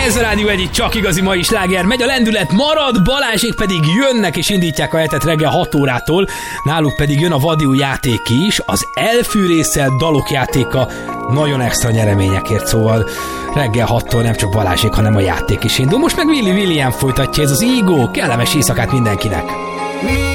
Ez a Rádió Egy csak igazi mai sláger. Megy a lendület, marad, Balázsék pedig jönnek és indítják a hetet reggel 6 órától. Náluk pedig jön a vadiú játék is, az elfűrésszel dalok játéka nagyon extra nyereményekért, szóval reggel 6-tól nem csak Balázsék, hanem a játék is indul. Most meg William folytatja, ez az Ego, kellemes éjszakát mindenkinek.